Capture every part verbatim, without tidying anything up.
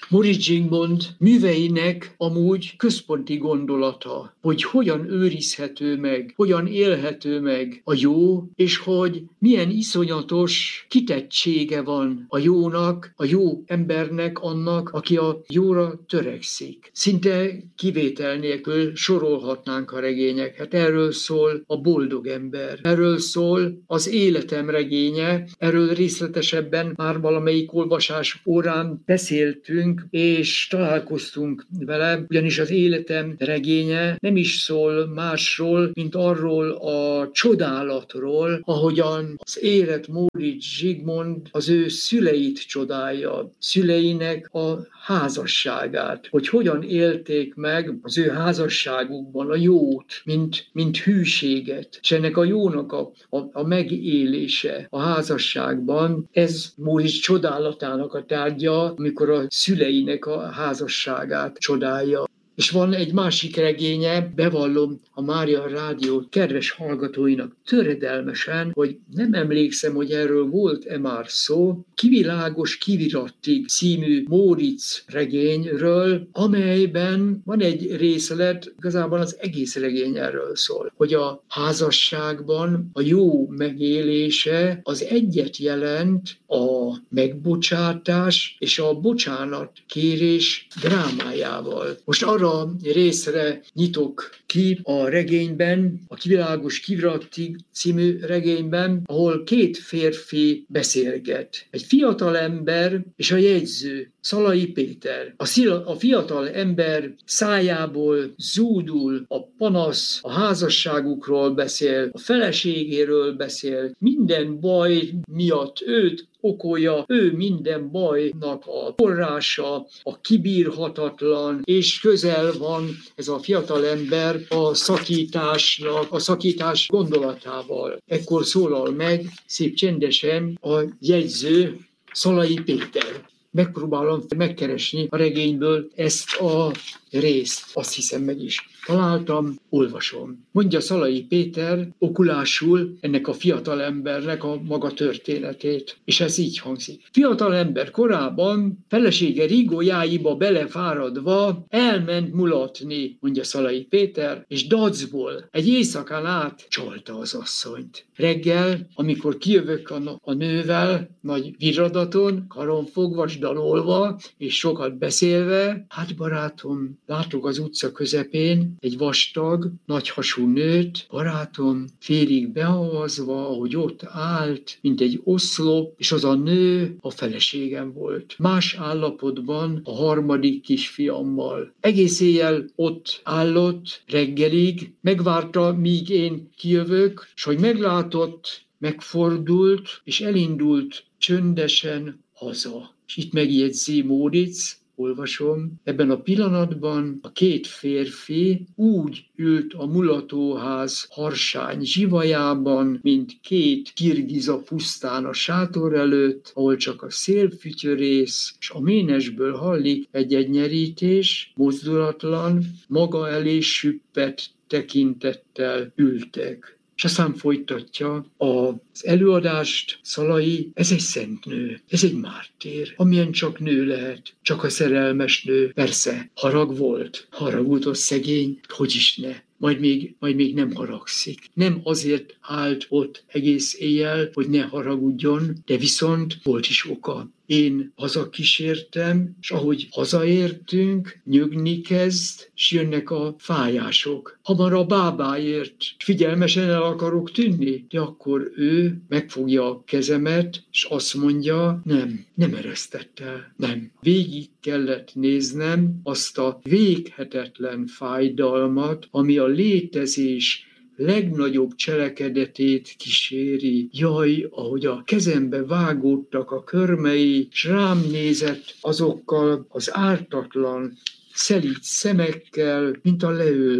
Móricz Zsigmond műveinek amúgy központi gondolata, hogy hogyan őrizhető meg, hogyan élhető meg a jó, és hogy milyen iszonyatos kitettsége van a jónak, a jó embernek, annak, aki a jóra törekszik. Szinte kivétel nélkül sorolhatnánk a regényeket. Erről szól a boldog ember, erről szól az életem regénye, erről részletesebben már valamelyik olvasás órán beszéltünk, és találkoztunk vele, ugyanis az életem regénye nem is szól másról, mint arról a csodálatról, ahogyan az élet Móricz Zsigmond az ő szüleit csodálja, szüleinek a házasságát, hogy hogyan élték meg az ő házasságukban a jót, mint, mint hűséget, és ennek a jónak a, a, a megélése a házasságban, ez Móricz csodálatának a tárgya, amikor a szüleinek a házasságát csodálja. És van egy másik regénye, bevallom a Mária Rádió kedves hallgatóinak töredelmesen, hogy nem emlékszem, hogy erről volt-e már szó, Kivilágos kivirattig című Móricz regényről, amelyben van egy részlet, igazából az egész regény erről szól, hogy a házasságban a jó megélése az egyet jelent a megbocsátás és a bocsánat kérés drámájával. Most arra részre nyitok ki a regényben, a Kivilágos kivirattig című regényben, ahol két férfi beszélget. Egy fiatal ember és a jegyző, Szalai Péter. A, szila, a fiatal ember szájából zúdul a panasz, a házasságukról beszél, a feleségéről beszél, minden baj miatt őt okolja, ő minden bajnak a forrása, a kibírhatatlan, és közel van ez a fiatal ember a szakításnak, a szakítás gondolatával. Ekkor szólal meg szép csendesen a jegyző, Szalai Péter. Megpróbálom megkeresni a regényből ezt a részt. Azt hiszem, meg is találtam, olvasom. Mondja Szalai Péter okulásul ennek a fiatal embernek a maga történetét. És ez így hangzik. Fiatal ember korában felesége rigójáiba belefáradva elment mulatni, mondja Szalai Péter, és dacból egy éjszakán át csalta az asszonyt. Reggel, amikor kijövök a, a nővel, nagy viradaton, karonfogva, s dalolva, és sokat beszélve, hát barátom, látok az utca közepén egy vastag, nagyhasú nőt, barátom, félig behavazva, ahogy ott állt, mint egy oszlop, és az a nő a feleségem volt. Más állapotban a harmadik kisfiammal. Egész éjjel ott állott, reggelig, megvárta, míg én kijövök, és hogy meglátott, megfordult, és elindult csöndesen haza. És itt megjegyzi Móricz, olvasom, ebben a pillanatban a két férfi úgy ült a mulatóház harsány zsivajában, mint két kirgiza pusztán a sátor előtt, ahol csak a szélfütyörész, és a ménesből hallik egy-egy nyerítés, mozdulatlan, maga elé süppett tekintettel ültek. És aztán folytatja az előadást Szalai, ez egy szent nő, ez egy mártír, amilyen csak nő lehet, csak a szerelmes nő. Persze, harag volt, haragult a szegény, hogy is ne. Majd még, majd még nem haragszik. Nem azért állt ott egész éjjel, hogy ne haragudjon, de viszont volt is oka. Én hazakísértem, és ahogy hazaértünk, nyögni kezd, és jönnek a fájások. Hamar a bábáért, figyelmesen el akarok tűnni, de akkor ő megfogja a kezemet, és azt mondja, nem, nem eresztett el, nem. Végig kellett néznem azt a véghetetlen fájdalmat, ami a létezés legnagyobb cselekedetét kíséri. Jaj, ahogy a kezembe vágódtak a körmei, s rám nézett azokkal az ártatlan, szelíd szemekkel, mint a leölt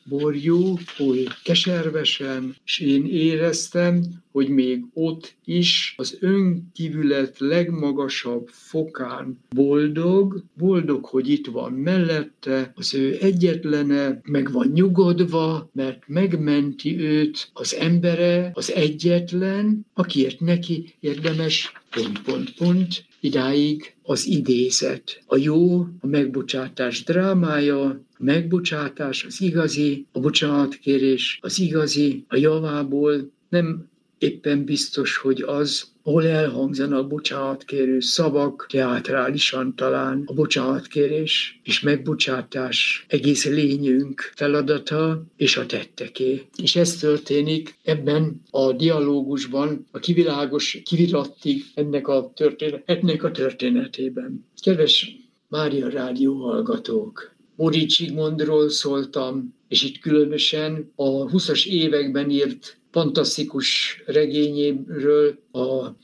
borjú, oly keservesen, és én éreztem, hogy még ott is az önkívület legmagasabb fokán boldog, boldog, hogy itt van mellette, az ő egyetlene, meg van nyugodva, mert megmenti őt az embere, az egyetlen, akiért neki érdemes pont, pont, pont, idáig az idézet. A jó, a megbocsátás drámája, a megbocsátás az igazi, a bocsánatkérés az igazi, a javából nem éppen biztos, hogy az, ahol elhangzanak bocsánatkérő szavak, teátrálisan talán a bocsánatkérés és megbocsátás egész lényünk feladata és a tetteké. És ez történik ebben a dialógusban, a kivilágos kivirattig ennek a, történet, ennek a történetében. Kedves Mária Rádió hallgatók! Móricz Zsigmondról szóltam, és itt különösen a huszas években írt fantasztikus regényéről, a